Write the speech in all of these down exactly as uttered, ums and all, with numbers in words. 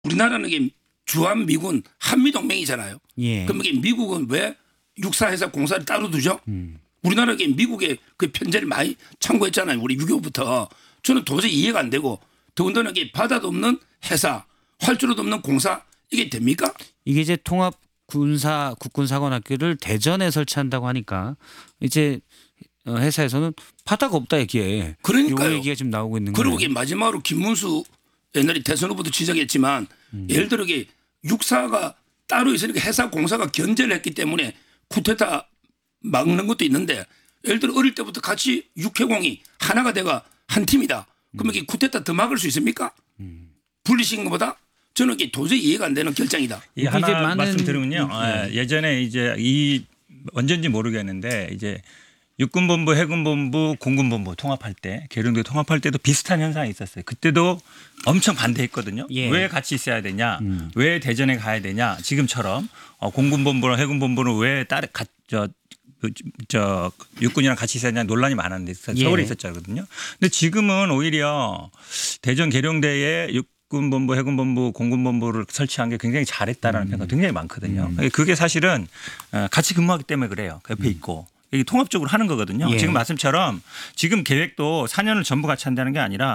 우리나라는 이게 주한 미군 한미동맹이잖아요. 예. 그럼 이게 미국은 왜 육사회사 공사를 따로 두죠? 음. 우리나라가 미국의 그 편제를 많이 참고했잖아요. 우리 육이오부터. 저는 도저히 이해가 안 되고 더군다나 이게 바다도 없는 회사, 활주로도 없는 공사 이게 됩니까? 이게 이제 통합 군사 국군사관학교를 대전에 설치한다고 하니까 이제 회사에서는 바다가 없다 얘기에. 그러니까요. 이 얘기가 지금 나오고 있는 그리고 거예요. 이게 마지막으로 김문수 옛날에 대선 후보도 지적했지만 음. 예를 들어 이게 육사가 따로 있으니까 회사 공사가 견제를 했기 때문에 쿠데타 막는 것도 있는데 예를 들어 어릴 때부터 같이 육해공이 하나가 돼가 한 팀이다. 그러면 이게 쿠데타 더 막을 수 있습니까? 분리시킨 것보다 저는 이게 도저히 이해가 안 되는 결정이다. 이 하나 이제 많은- 말씀드리면요. 아, 예전에 이제 이 언제인지 모르겠는데 이제 육군본부, 해군본부, 공군본부 통합할 때 계룡대 통합할 때도 비슷한 현상이 있었어요. 그때도 엄청 반대했거든요. 예. 왜 같이 있어야 되냐? 음. 왜 대전에 가야 되냐? 지금처럼 어, 공군본부랑 해군본부는 왜 따로 가, 저, 그, 저 육군이랑 같이 있어야 되냐 논란이 많았는데 서울에 예. 있었거든요. 근데 지금은 오히려 대전 계룡대에 육 군본부, 해군본부, 공군본부를 설치한 게 굉장히 잘했다라는 평가가 굉장히 많거든요. 그게 사실은 같이 근무하기 때문에 그래요. 옆에 있고. 이게 통합적으로 하는 거거든요. 예. 지금 말씀처럼 지금 계획도 사 년을 전부 같이 한다는 게 아니라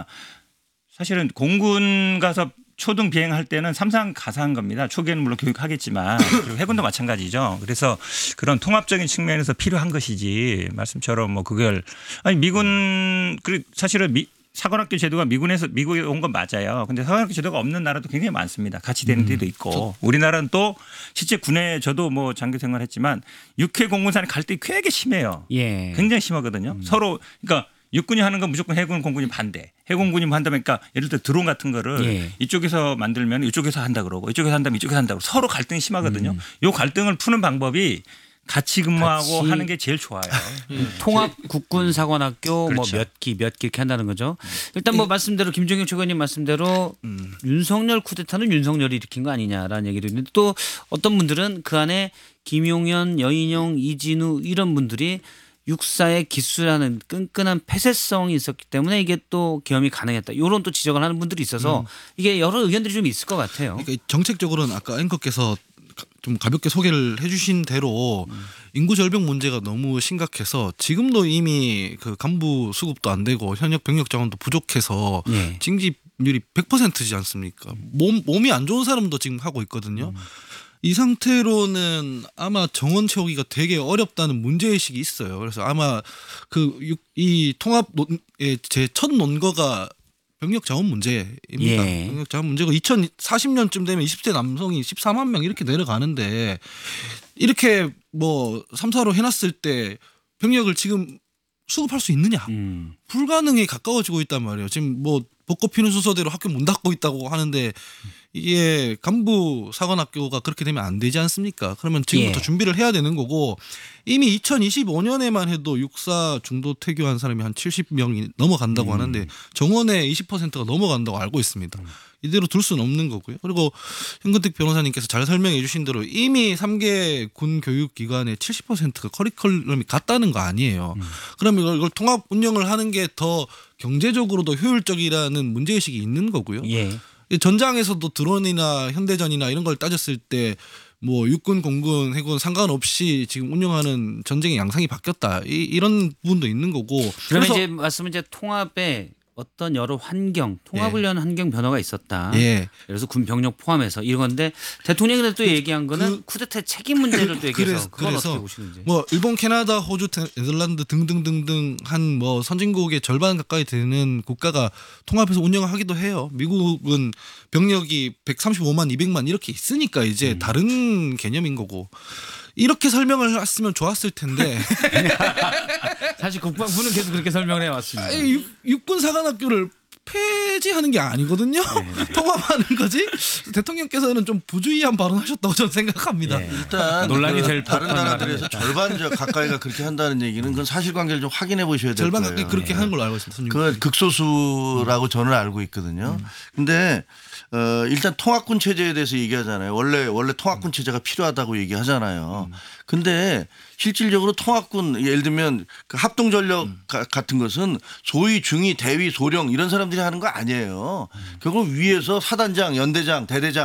사실은 공군 가서 초등 비행할 때는 삼상 가서 한 겁니다. 초기에는 물론 교육하겠지만 그리고 해군도 마찬가지죠. 그래서 그런 통합적인 측면에서 필요한 것이지 말씀처럼 뭐 그걸 아니 미군 그리고 사실은 미 사관학교 제도가 미군에서 미국에 온 건 맞아요. 근데 사관학교 제도가 없는 나라도 굉장히 많습니다. 같이 되는 데도 있고. 우리나라는 또 실제 군에 저도 뭐 장교 생활했지만 육해 공군산에 갈등이 되게 심해요. 예. 굉장히 심하거든요. 음. 서로 그러니까 육군이 하는 건 무조건 해군 공군이 반대. 해군군이 한다면 그러니까 예를 들어 드론 같은 거를 예. 이쪽에서 만들면 이쪽에서 한다 그러고 이쪽에서 한다면 이쪽에서 한다고 서로 갈등이 심하거든요. 음. 이 갈등을 푸는 방법이 같이 근무하고 같이 하는 게 제일 좋아요. 통합 국군사관학교 그렇죠. 뭐 몇 기 몇 기 이렇게 한다는 거죠. 일단 뭐 말씀대로 김종경 최고위원님 말씀대로 음. 윤석열 쿠데타는 윤석열이 일으킨 거 아니냐라는 얘기도 있는데 또 어떤 분들은 그 안에 김용현, 여인용, 이진우 이런 분들이 육사의 기수라는 끈끈한 폐쇄성이 있었기 때문에 이게 또 계엄이 가능했다. 이런 또 지적을 하는 분들이 있어서 이게 여러 의견들이 좀 있을 것 같아요. 그러니까 정책적으로는 아까 앵커께서 좀 가볍게 소개를 해주신 대로 음. 인구 절벽 문제가 너무 심각해서 지금도 이미 그 간부 수급도 안 되고 현역 병력 자원도 부족해서 예. 징집률이 백 퍼센트지 않습니까? 몸 몸이 안 좋은 사람도 지금 하고 있거든요. 음. 이 상태로는 아마 정원 채우기가 되게 어렵다는 문제의식이 있어요. 그래서 아마 그 이 통합 논의 제 첫 논거가 병력 자원 문제입니다. 예. 병력 자원 문제고 이천사십 년쯤 되면 이십 대 남성이 십사만 명 이렇게 내려가는데 이렇게 뭐 삼, 사로 해놨을 때 병력을 지금 수급할 수 있느냐? 음. 불가능에 가까워지고 있단 말이에요. 지금 뭐 벚꽃 피는 순서대로 학교 문 닫고 있다고 하는데 이게 간부 사관학교가 그렇게 되면 안 되지 않습니까? 그러면 지금부터 예. 준비를 해야 되는 거고 이미 이천이십오 년에만 해도 육사 중도 퇴교한 사람이 한 칠십 명이 넘어간다고 음. 하는데 정원의 이십 퍼센트가 넘어간다고 알고 있습니다. 음. 이대로 둘 수는 없는 거고요. 그리고 현근택 변호사님께서 잘 설명해 주신 대로 이미 삼 개 군 교육기관의 칠십 퍼센트가 커리큘럼이 같다는 거 아니에요. 음. 그러면 이걸, 이걸 통합 운영을 하는 게 더 경제적으로도 효율적이라는 문제의식이 있는 거고요. 예. 전장에서도 드론이나 현대전이나 이런 걸 따졌을 때 뭐 육군, 공군, 해군 상관없이 지금 운영하는 전쟁의 양상이 바뀌었다. 이, 이런 부분도 있는 거고. 그러면 그래서 이제 말씀은 이제 통합에 어떤 여러 환경, 통합을 위한 환경 변화가 있었다. 예. 그래서 군 병력 포함해서 이런 건데 대통령이 또 얘기한 거는 그, 쿠데타 책임 문제를 또 얘기해서 그래서, 그건 그래서 어떻게 보시는지. 뭐 일본, 캐나다, 호주, 네덜란드 등등등등 한 뭐 선진국의 절반 가까이 되는 국가가 통합해서 운영을 하기도 해요. 미국은 병력이 백삼십오만, 이백만 이렇게 있으니까 이제 음. 다른 개념인 거고. 이렇게 설명을 했으면 좋았을 텐데. 사실 국방부는 계속 그렇게 설명을 해왔습니다. 아니, 육군 사관학교를 폐지하는 게 아니거든요. 네. 통합하는 거지. 대통령께서는 좀 부주의한 발언하셨다고 저는 생각합니다. 네. 일단 논란이 그 될 다른 나라들에서 절반 가까이가 그렇게 한다는 얘기는 그건 사실관계를 좀 확인해 보셔야 될 절반 거예요. 가까이 그렇게 네. 하는 걸로 알고 있습니다. 그 극소수라고 저는 알고 있거든요. 그런데 음. 어, 일단 통합군 체제에 대해서 얘기하잖아요. 원래 원래 통합군 체제가 필요하다고 얘기하잖아요. 근데 실질적으로 통합군 예를 들면 그 합동전력 가- 같은 것은 소위 중위 대위 소령 이런 사람들이 하는 거 아니에요. 결국 위에서 사단장, 연대장, 대대장